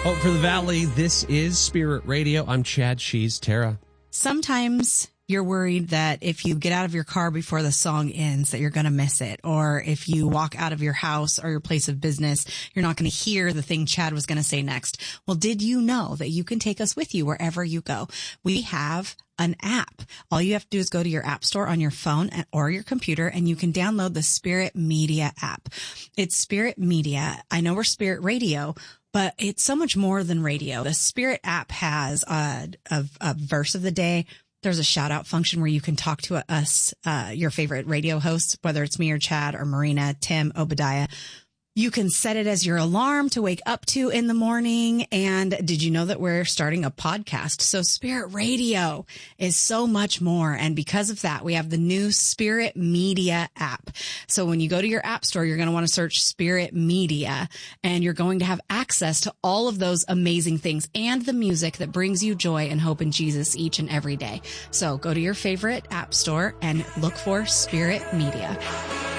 Hope for the Valley. This is Spirit Radio. I'm Chad. She's Tara. Sometimes you're worried that if you get out of your car before the song ends, that you're going to miss it. Or if you walk out of your house or your place of business, you're not going to hear the thing Chad was going to say next. Well, did you know that you can take us with you wherever you go? We have an app. All you have to do is go to your app store on your phone or your computer, and you can download the Spirit Media app. It's Spirit Media. I know we're Spirit Radio, but it's so much more than radio. The Spirit app has a verse of the day. There's a shout out function where you can talk to us, your favorite radio hosts, whether it's me or Chad or Marina, Tim, Obadiah. You can set it as your alarm to wake up to in the morning. And did you know that we're starting a podcast? So Spirit Radio is so much more. And because of that, we have the new Spirit Media app. So when you go to your app store, you're going to want to search Spirit Media, and you're going to have access to all of those amazing things and the music that brings you joy and hope in Jesus each and every day. So go to your favorite app store and look for Spirit Media.